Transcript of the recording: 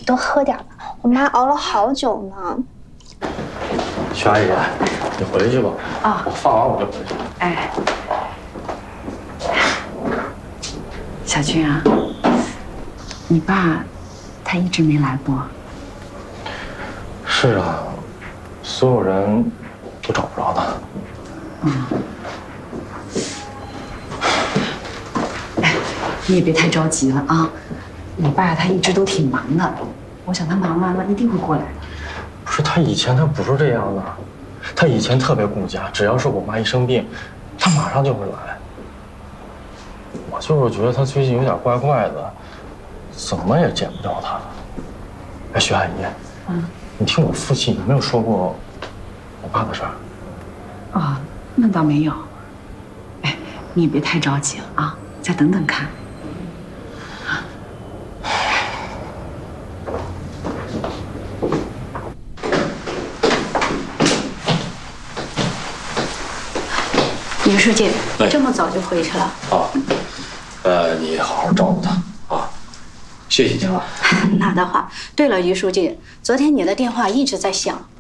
多喝点吧。我妈熬了好久呢。 徐阿姨，你回去吧。啊，我放完我就回去。 哎，小军啊，你爸他一直没来过。 是啊，所有人都找不着他。 哎，你也别太着急了啊。你爸他一直都挺忙的，我想他忙完了一定会过来的。 不是，他以前他不是这样的，他以前特别顾家，只要是我妈一生病，他马上就会来。我就是觉得他最近有点怪怪的，怎么也见不着他了。哎，徐阿姨，你听我父亲有没有说过我爸的事儿？ 哦，那倒没有。哎，你也别太着急了啊，再等等看。于书记，这么早就回去了？ 啊，你好好照顾他啊，谢谢你啊。 那的话，对了，于书记，昨天你的电话一直在响，